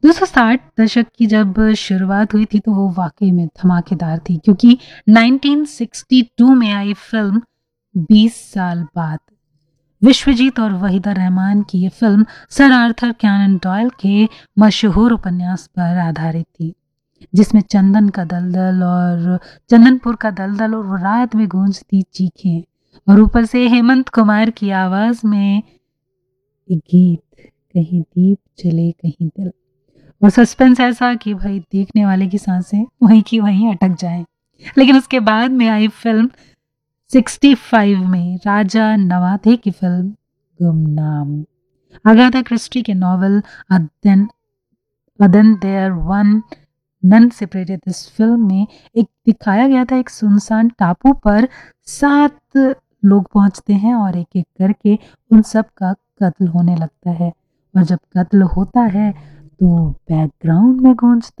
1960 दशक की जब शुरुआत हुई थी तो वो वाक़ई में धमाकेदार थी क्योंकि 1962 में आई फ़िल्म 20 साल बाद विश्वजीत और वहीदा रहमान की ये film sir Arthur cannon dial के मशहूर उपन्यास पर आधारित थी, जिसमें चंदनपुर का दलदल और रात में गूंजती चीखें और ऊपर से हेमंत कुमार की आवाज़ में एक गीत, कहीं दीप जले कहीं दिल, और सस्पेंस ऐसा कि भाई देखने वाले की सांसें वहीं की वहीं अटक जाएं। लेकिन उसके बाद में आई फिल्म 65 में राजा नवाथे की फिल्म गुमनाम, अगाथा क्रिस्टी के novel then there one none separated this film में एक दिखाया गया था, एक सुनसान टापू पर 7 लोग पहुंचते हैं और एक एक करके उन सब का कत्ल होने लगता है, और जब कत्ल होता है तो बैकग्राउंड में गूंजता